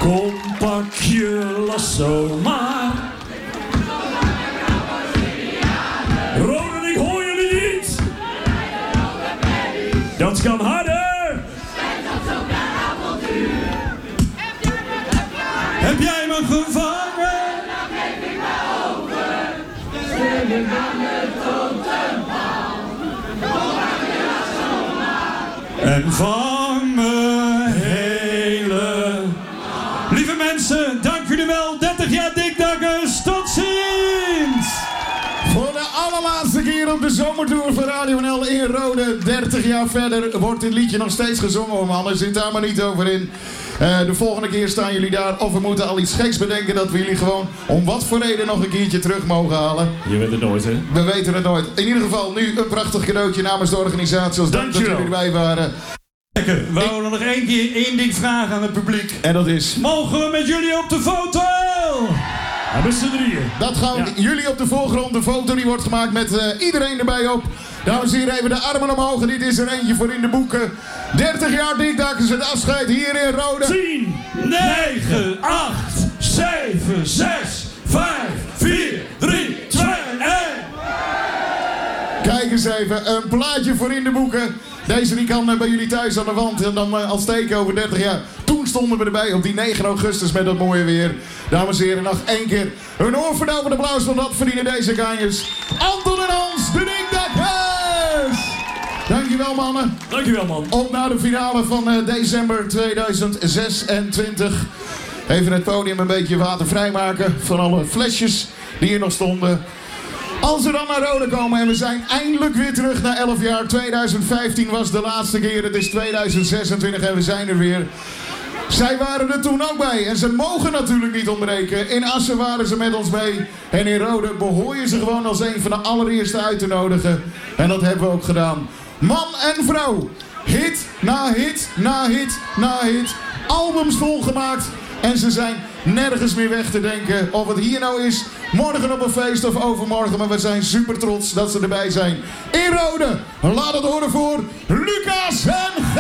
Kom, pak je lasso maar. Roden, ik hoor jullie niet. Dat kan harder. Heb jij me gevangen? Dan geef ik me over. Stel ik aan de totempaal. Kom, pak je lasso maar. En vang me hele. Lieve mensen, dank jullie wel. 30 jaar Dikdakkers. Tot ziens! Voor de allerlaatste keer op de zomertour van Radio NL in Rode. 30 jaar verder wordt dit liedje nog steeds gezongen, hoor, mannen. Zit daar maar niet over in. De volgende keer staan jullie daar. Of we moeten al iets geks bedenken dat we jullie gewoon om wat voor reden nog een keertje terug mogen halen. Je weet het nooit, hè? We weten het nooit. In ieder geval nu een prachtig cadeautje namens de organisatie. Als dank dat jullie erbij waren. We wouden nog één ding vragen aan het publiek. En dat is... Mogen we met jullie op de foto? Ja, met z'n drieën. Dat gaan jullie op de voorgrond. De foto die wordt gemaakt met iedereen erbij op. Dames en heren, even de armen omhoog. Dit is er eentje voor in de boeken. 30 jaar Dikdakkers, het afscheid hier in Rode. 10, 9, 8, 7, 6, 5, 4, 3, 2, 1. Kijk eens even, een plaatje voor in de boeken. Deze die kan bij jullie thuis aan de wand en dan als teken over 30 jaar. Toen stonden we erbij op die 9 augustus met dat mooie weer. Dames en heren, nog één keer een oorverdovend applaus, want dat verdienen deze kanjers. Anton en Hans, de Dikdakkers! Dankjewel, mannen. Dankjewel, man. Op naar de finale van december 2026. Even het podium een beetje watervrij maken van alle flesjes die hier nog stonden. Als we dan naar Rode komen en we zijn eindelijk weer terug na 11 jaar. 2015 was de laatste keer, het is 2026 en we zijn er weer. Zij waren er toen ook bij en ze mogen natuurlijk niet ontbreken. In Assen waren ze met ons mee en in Rode behoor je ze gewoon als een van de allereerste uit te nodigen. En dat hebben we ook gedaan. Man en vrouw, hit na hit na hit na hit, albums volgemaakt. En ze zijn nergens meer weg te denken. Of het hier nou is, morgen op een feest of overmorgen. Maar we zijn super trots dat ze erbij zijn. In Rode, laat het horen voor Lucas en